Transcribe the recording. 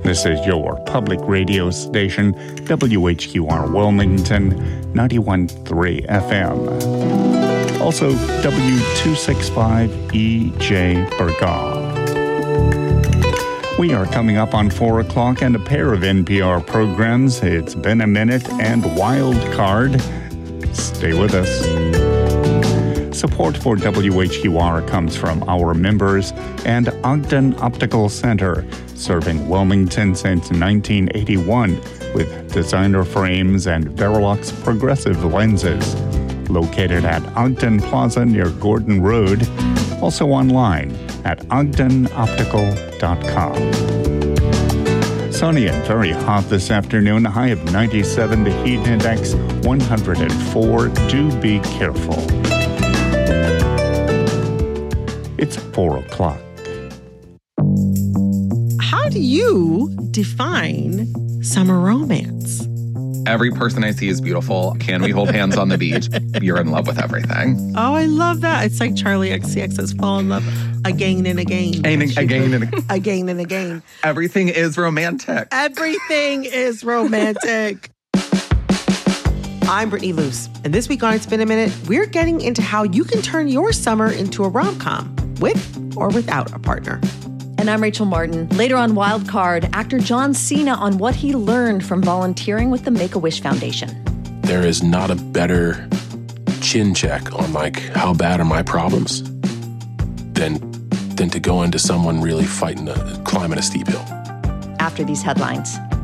This is your public radio station, WHQR Wilmington, 91.3 FM. Also, W265EJ Burgaw. We are coming up on 4 o'clock and a pair of NPR programs. It's Been a Minute and Wild Card. Stay with us. Support for WHQR comes from our members and Ogden Optical Center, serving Wilmington since 1981 with designer frames and Verilux progressive lenses. Located at Ogden Plaza near Gordon Road. Also online at ogdenoptical.com. Sunny and very hot this afternoon. High of 97. The heat index 104. Do be careful. It's 4 o'clock. How do you define summer romance? Every person I see is beautiful. Can we hold hands on the beach? You're in love with everything. Oh, I love that. It's like Charlie XCX says, fall in love again and again. Again and again. Everything is romantic. Everything is romantic. I'm Brittany Luce, and this week on It's Been a Minute, we're getting into how you can turn your summer into a rom-com with or without a partner. And I'm Rachel Martin. Later on Wild Card, actor John Cena on what he learned from volunteering with the Make-A-Wish Foundation. There is not a better chin check on, like, how bad are my problems than to go into someone really climbing a steep hill. After these headlines.